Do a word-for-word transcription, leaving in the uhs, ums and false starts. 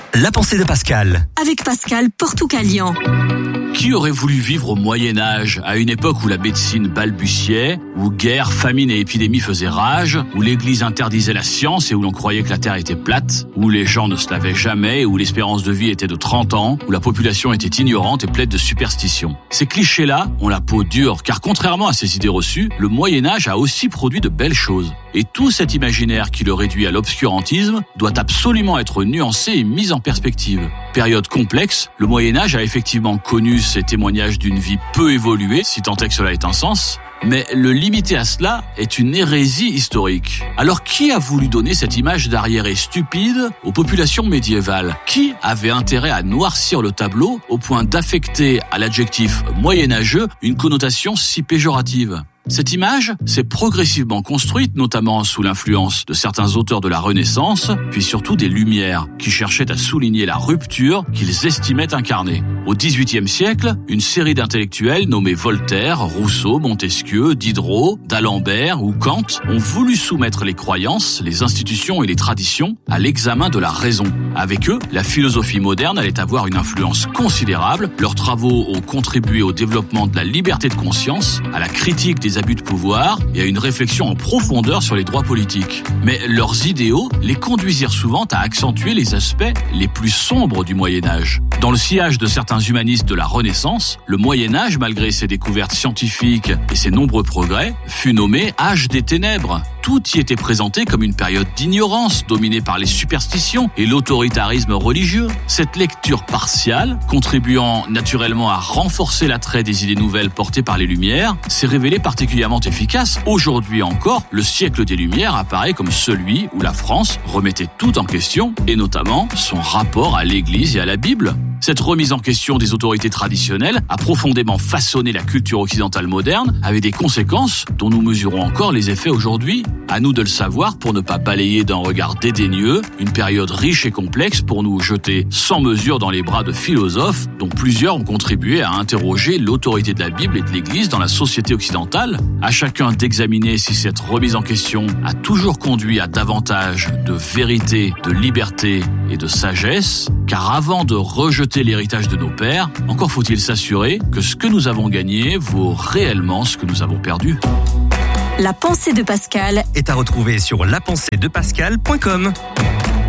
La pensée de Pascal. Avec Pascal Portucalian. Qui aurait voulu vivre au Moyen-Âge, à une époque où la médecine balbutiait, où guerre, famine et épidémie faisaient rage, où l'église interdisait la science et où l'on croyait que la terre était plate, où les gens ne se lavaient jamais, où l'espérance de vie était de trente ans, où la population était ignorante et pleine de superstitions. Ces clichés-là ont la peau dure, car contrairement à ces idées reçues, le Moyen-Âge a aussi produit de belles choses. Et tout cet imaginaire qui le réduit à l'obscurantisme doit absolument être nuancé et mis en perspective. Période complexe, le Moyen-Âge a effectivement connu ces témoignages d'une vie peu évoluée, si tant est que cela ait un sens, mais le limiter à cela est une hérésie historique. Alors qui a voulu donner cette image d'arriéré stupide aux populations médiévales ? Qui avait intérêt à noircir le tableau au point d'affecter à l'adjectif moyenâgeux une connotation si péjorative ? Cette image s'est progressivement construite, notamment sous l'influence de certains auteurs de la Renaissance, puis surtout des Lumières, qui cherchaient à souligner la rupture qu'ils estimaient incarner. Au dix-huitième siècle, une série d'intellectuels nommés Voltaire, Rousseau, Montesquieu, Diderot, d'Alembert ou Kant ont voulu soumettre les croyances, les institutions et les traditions à l'examen de la raison. Avec eux, la philosophie moderne allait avoir une influence considérable. Leurs travaux ont contribué au développement de la liberté de conscience, à la critique des abus de pouvoir et à une réflexion en profondeur sur les droits politiques. Mais leurs idéaux les conduisirent souvent à accentuer les aspects les plus sombres du Moyen-Âge. Dans le sillage de certains humanistes de la Renaissance, le Moyen-Âge, malgré ses découvertes scientifiques et ses nombreux progrès, fut nommé âge des ténèbres. Tout y était présenté comme une période d'ignorance dominée par les superstitions et l'autoritarisme religieux. Cette lecture partiale, contribuant naturellement à renforcer l'attrait des idées nouvelles portées par les Lumières, s'est révélée particulièrement efficace. Aujourd'hui encore, le siècle des Lumières apparaît comme celui où la France remettait tout en question, et notamment son rapport à l'Église et à la Bible. Cette remise en question des autorités traditionnelles a profondément façonné la culture occidentale moderne, avec des conséquences dont nous mesurons encore les effets aujourd'hui. À nous de le savoir pour ne pas balayer d'un regard dédaigneux une période riche et complexe pour nous jeter sans mesure dans les bras de philosophes dont plusieurs ont contribué à interroger l'autorité de la Bible et de l'Église dans la société occidentale. À chacun d'examiner si cette remise en question a toujours conduit à davantage de vérité, de liberté et de sagesse, car avant de rejeter l'héritage de nos pères, encore faut-il s'assurer que ce que nous avons gagné vaut réellement ce que nous avons perdu. La pensée de Pascal est à retrouver sur la pensée de pascal point com.